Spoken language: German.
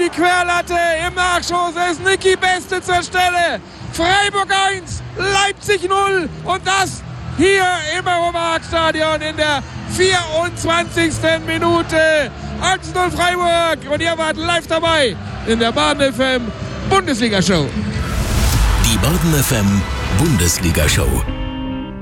die Querlatte. Im Nachschuss ist Niki Beste zur Stelle. Freiburg 1, Leipzig 0. Und das hier im Europaparkstadion in der 24. Minute. 1-0 Freiburg. Und ihr wart live dabei in der Baden FM Bundesliga-Show. Die Baden FM Bundesliga-Show.